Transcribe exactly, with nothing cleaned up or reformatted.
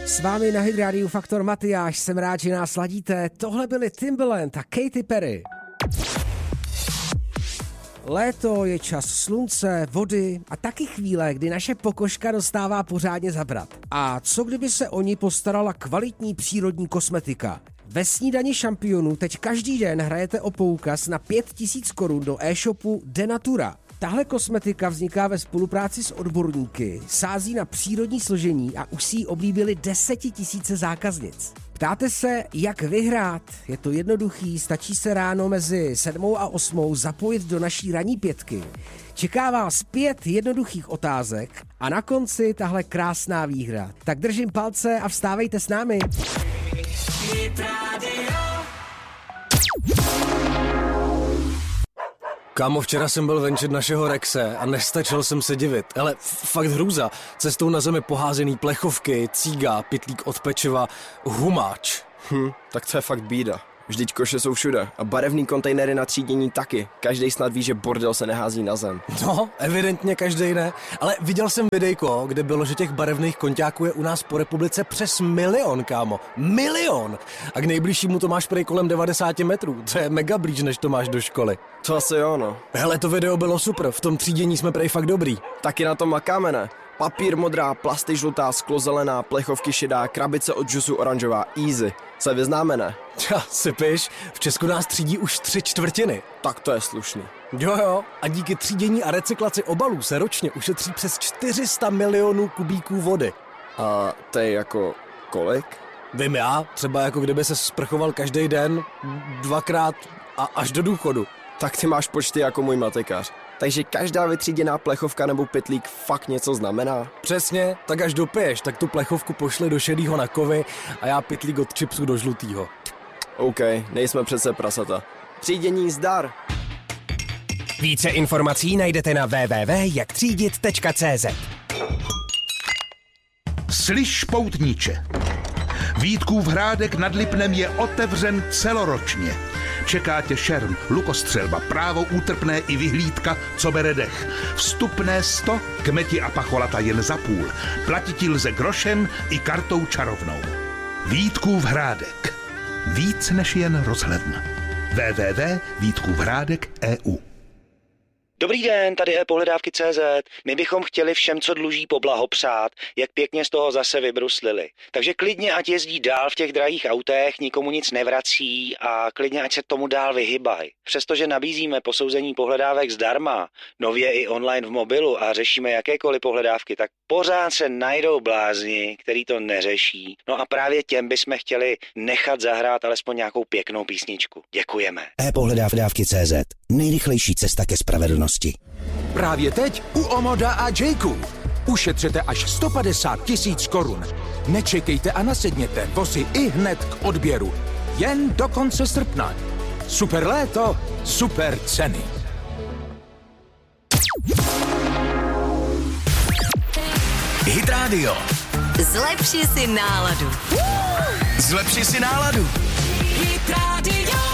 S vámi na Hit Radio Faktor Matyáš, jsem rád, že nás ladíte. Tohle byly Timbaland a Katy Perry. Léto je čas slunce, vody a taky chvíle, kdy naše pokožka dostává pořádně zabrat. A co kdyby se o ní postarala kvalitní přírodní kosmetika? Ve snídani šampionů teď každý den hrajete o poukaz na pět tisíc korun do e-shopu Denatura. Tahle kosmetika vzniká ve spolupráci s odborníky, sází na přírodní složení a už si ji oblíbili desetitisíce zákaznic. Ptáte se, jak vyhrát? Je to jednoduchý, stačí se ráno mezi sedmou a osmou zapojit do naší ranní pětky. Čeká vás pět jednoduchých otázek a na konci tahle krásná výhra. Tak držím palce a vstávejte s námi. Kámo, včera jsem byl venčit našeho Rexe a nestačil jsem se divit. Ale fakt hrůza. Cestou na zemi poházený plechovky, cíga, pytlík od pečiva, humáč. Hm, tak to je fakt bída. Vždyť koše jsou všude a barevný kontejnery na třídění taky. Každej snad ví, že bordel se nehází na zem. No, evidentně každej ne. Ale viděl jsem videjko, kde bylo, že těch barevných konťáků je u nás po republice přes milion, kámo. Milion! A k nejbližšímu to máš prej kolem devadesát metrů. To je mega blíž, než to máš do školy. To asi jo, no. Hele, to video bylo super, v tom třídění jsme prej fakt dobrý. Taky na tom makáme, ne? Papír modrá, plasty žlutá, sklo zelená, plechovky šedá, krabice od džusu oranžová, easy. Se vyznáme, ne? Tja, sypiš, v Česku nás třídí už tři čtvrtiny. Tak to je slušný. Jo jo, a díky třídění a recyklaci obalů se ročně ušetří přes čtyři sta milionů kubíků vody. A to je jako kolik? Vím já, třeba jako kdyby se sprchoval každý den, dvakrát a až do důchodu. Tak ty máš počty jako můj matikář. Takže každá vytříděná plechovka nebo pytlík fakt něco znamená? Přesně, tak až dopiješ, tak tu plechovku pošli do šedýho na kovy a já pytlík od chipsu do žlutýho. OK, nejsme přece prasata. Třídění zdar! Více informací najdete na w w w tečka jak třídit tečka c z. Slyš, poutníče, Vítkův hrádek nad Lipnem je otevřen celoročně. Čeká tě šerm, lukostřelba, právo útrpné i vyhlídka, co bere dech. Vstupné sto, kmeti a pacholata jen za půl. Platit lze grošem i kartou čarovnou. Vítkův hrádek. Víc než jen rozhledna. w w w tečka vítkův hrádek tečka e u. Dobrý den, tady je pohledávky tečka cé zet. My bychom chtěli všem, co dluží, poblahopřát, jak pěkně z toho zase vybruslili. Takže klidně, ať jezdí dál v těch drahých autech, nikomu nic nevrací a klidně, ať se tomu dál vyhybají. Přestože nabízíme posouzení pohledávek zdarma, nově i online v mobilu a řešíme jakékoliv pohledávky, tak pořád se najdou blázni, který to neřeší. No a právě těm bychom chtěli nechat zahrát alespoň nějakou pěknou písničku. Děkujeme. e-pohledávky tečka cé zet. Nejrychlejší cesta ke spravedlnosti. Právě teď u Omoda a Jayku. Ušetřete až sto padesát tisíc korun. Nečekejte a nasedněte, vozy i hned k odběru. Jen do konce srpna. Super léto, super ceny. Hit Radio. Zlepši si náladu. Zlepši si náladu. Hit Radio.